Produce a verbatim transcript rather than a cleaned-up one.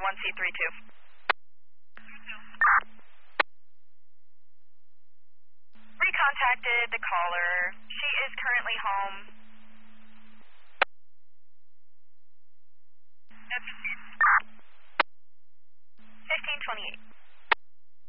one C three two. Recontacted the caller. She is currently home. fifteen twenty-eight.